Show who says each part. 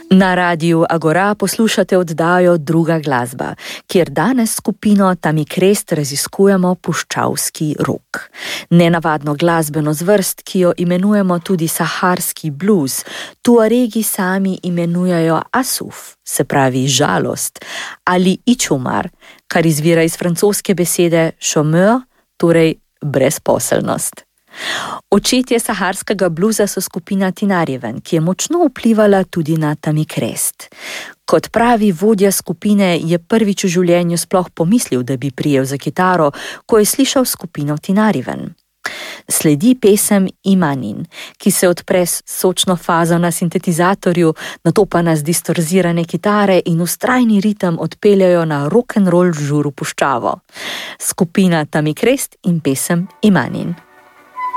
Speaker 1: Na radiju Agora poslušate oddajo Druga glasba, kjer danes skupino Tamikrest raziskujemo puščavski rok. Nenavadno glasbeno zvrst, ki jo imenujemo tudi saharski blues, Tuaregi sami imenujejo asuf, se pravi žalost, ali ičumar, kar izvira iz francoske besede chômeur, torej brezposelnost. Očetje saharskega bluza so skupina Tinariwen, ki je močno vplivala tudi na Tamikrest. Kot pravi vodja skupine, je prvič v življenju sploh pomislil, da bi prijel za kitaro, ko je slišal skupino Tinariwen. Sledi pesem Imanin, ki se odpre s sočno fazo na sintetizatorju, nato pa nas distorzirane kitare in vztrajni ritem odpeljajo na rock'n'roll žuru puščavo. Skupina Tamikrest in pesem Imanin.